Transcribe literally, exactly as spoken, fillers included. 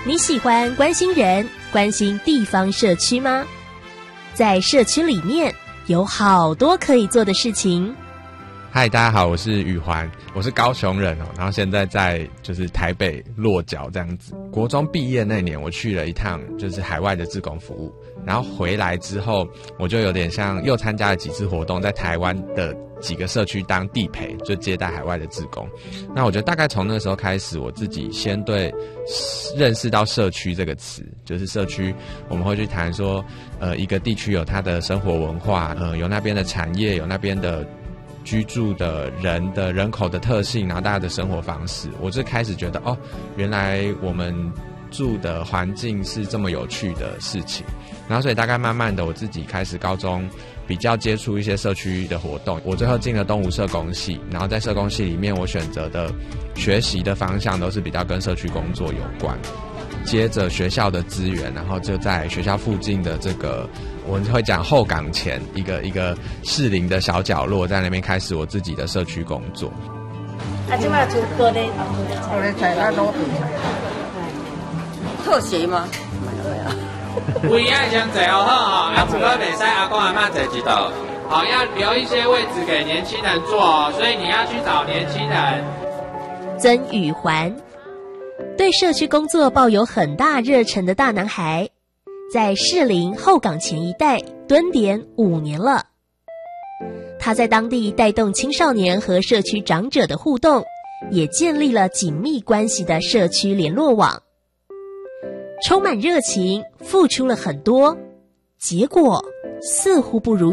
你喜欢关心人、关心地方社区吗？在社区里面有好多可以做的事情。 嗨，大家好，我是宇环，我是高雄人哦，然后现在在就是台北落脚这样子。国中毕业那年，我去了一趟就是海外的志工服务，然后回来之后，我就有点像又参加了几次活动，在台湾的几个社区当地陪，就接待海外的志工。那我觉得大概从那个时候开始，我自己先对认识到社区这个词，就是社区我们会去谈说，呃，一个地区有它的生活文化，呃，有那边的产业，有那边的居住的人的人口的特性，然后大家的生活方式，我就开始觉得哦，原来我们住的环境是这么有趣的事情。然后所以大概慢慢的我自己开始高中比较接触一些社区的活动，我最后进了东吴社工系，然后在社工系里面我选择的学习的方向都是比较跟社区工作有关，接着学校的资源，然后就在学校附近的这个我们会讲后港前一个一个适龄的小角落，在那边开始我自己的社区工作。 啊，这嘛就高丽高丽菜，那拢特写吗？没有没有。 不一样，先坐好哈，啊，除了袂使阿公阿嬷坐一道，好，要留一些位置给年轻人坐哦，所以你要去找年轻人。 曾宇环，对社区工作抱有很大热忱的大男孩，在士林后港前一带蹲点五年了。他在当地带动青少年和社区长者的互动，也建立了紧密关系的社区联络网。充满热情，付出了很多，结果似乎不如